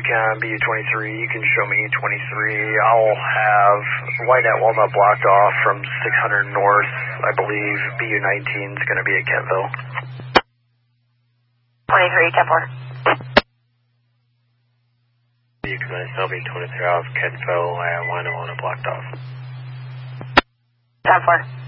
BU-23, you can show me 23. I'll have Whiteout Walnut blocked off from 600 north. I believe BU-19 is going to be at Kentville. 23, 10-4. BU-23 off Kentville, Whiteout Walnut blocked off. 10-4.